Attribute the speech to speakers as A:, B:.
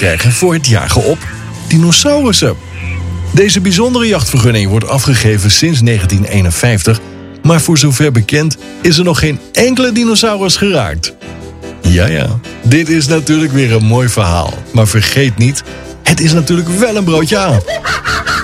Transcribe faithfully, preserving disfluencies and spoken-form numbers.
A: krijgen voor het jagen op dinosaurussen. Deze bijzondere jachtvergunning wordt afgegeven sinds negentien eenenvijftig... maar voor zover bekend is er nog geen enkele dinosaurus geraakt. Ja, ja, dit is natuurlijk weer een mooi verhaal. Maar vergeet niet, het is natuurlijk wel een broodje aan.